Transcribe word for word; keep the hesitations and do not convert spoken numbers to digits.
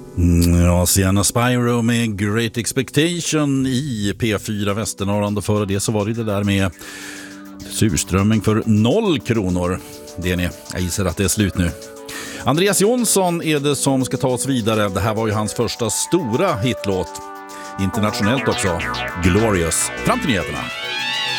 Ja, Sienna Spyro med Great Expectation i P fyra Västernorrland, och före det så var det det där med surströmming för noll kronor. Det är ni. Jag gissar att det är slut nu. Andreas Jonsson är det som ska ta oss vidare. Det här var ju hans första stora hitlåt. Internationellt också. Glorious. Fram till nyheterna.